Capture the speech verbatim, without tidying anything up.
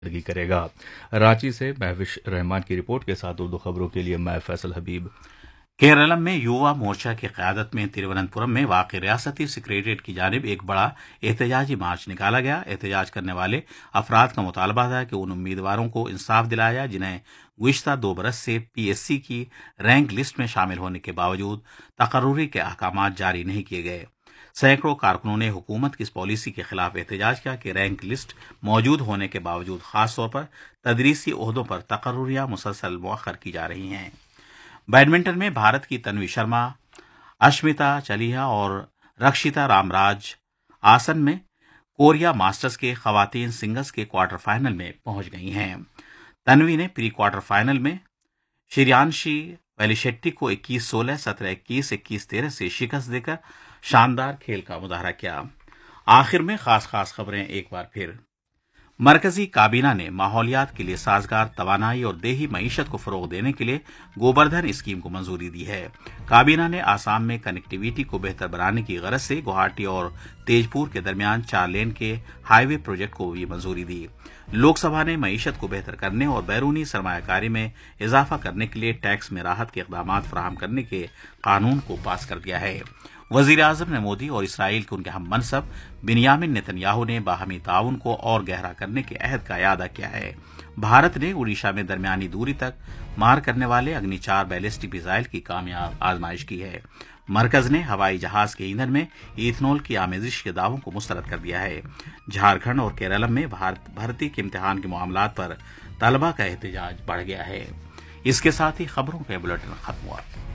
नुमाइंदगी करेगा। रांची से महविश रहमान की रिपोर्ट के साथ उर्दू खबरों के लिए मैं फैसल हबीब। केरलम में युवा मोर्चा की क़यादत में तिरुवनंतपुरम में वाक़ रियासती सेक्रेटेरिएट की जानिब एक बड़ा एहतजाजी मार्च निकाला गया। एहतजाज करने वाले अफराद का मुतालबा था कि उन उम्मीदवारों को इंसाफ दिलाया जाए जिन्हें गुज़िश्ता दो बरस से पीएससी की रैंक लिस्ट में शामिल होने के बावजूद तकर्रुरी के अहकाम जारी नहीं किए गए। सैकड़ों कारकुनों ने हुकूमत की इस पॉलिसी के खिलाफ एहतजाज किया कि रैंक लिस्ट मौजूद होने के बावजूद खासतौर पर तदरीसी ओहदों पर तकर्रुरियां मुसलसल मौखर की जा रही हैं। बैडमिंटन में भारत की तन्वी शर्मा, अश्मिता चलिहा और रक्षिता रामराज आसन में कोरिया मास्टर्स के खवातीन सिंगल्स के क्वार्टर फाइनल में पहुंच गई हैं। तन्वी ने प्री क्वार्टर फाइनल में श्रियांशी वेलिशेट्टी को इक्कीस सोलह, सत्रह इक्कीस, इक्कीस तेरह से शिकस्त देकर शानदार खेल का मुजाहरा किया। आखिर में खास खास खबरें एक बार फिर। मरकजी काबीना ने माहौलियात के लिए साजगार तवानाई और देही मईशत को फरोग देने के लिए गोबर्धन स्कीम को मंजूरी दी है। काबीना ने आसाम में कनेक्टिविटी को बेहतर बनाने की गरज से गुवाहाटी और तेजपुर के दरमियान चार लेन के हाईवे प्रोजेक्ट को भी मंजूरी दी। लोकसभा ने मईशत को बेहतर करने और बैरूनी सरमायाकारी में इजाफा करने के लिए टैक्स में राहत के इकदाम फराहम करने के कानून को पास कर दिया है। वजीर आजम ने मोदी और इसराइल के उनके हम मनसब बिन्यामिन नेतन्याहू ने बाहमी ताउन को और गहरा करने के अहद का यादा किया है। भारत ने उड़ीसा में दरमियानी दूरी तक मार करने वाले अग्नि चार बैलिस्टिक मिसाइल की कामयाब आजमाइश की है। मरकज ने हवाई जहाज के ईंधन में इथेनॉल की आमेजिश के दावों को मुस्तरद कर दिया है। झारखंड और केरलम में भारत भर्ती के इम्तिहान के मामलात पर तलबा का एहतजाज बढ़ गया है। इसके साथ ही खबरों का बुलेटिन खत्म हुआ।